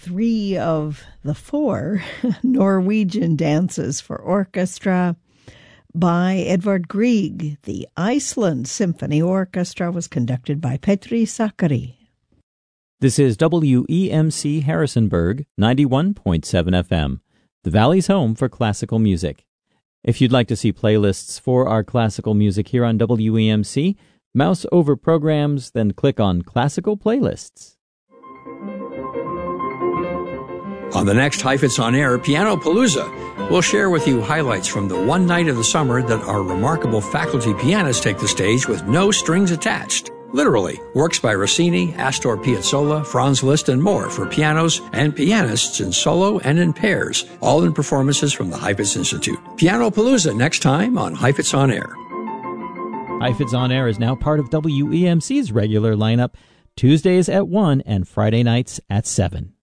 3 of the 4 Norwegian dances for orchestra by Edvard Grieg. The Iceland Symphony Orchestra was conducted by Petri Sakari. This is WEMC Harrisonburg, 91.7 FM, the Valley's home for classical music. If you'd like to see playlists for our classical music here on WEMC, mouse over programs, then click on Classical Playlists. On the next Heifetz On Air, Piano Palooza, we'll share with you highlights from the one night of the summer that our remarkable faculty pianists take the stage with no strings attached. Literally, works by Rossini, Astor Piazzolla, Franz Liszt, and more for pianos and pianists in solo and in pairs, all in performances from the Heifetz Institute. Piano Palooza next time on Heifetz On Air. Heifetz On Air is now part of WEMC's regular lineup, Tuesdays at 1 and Friday nights at 7.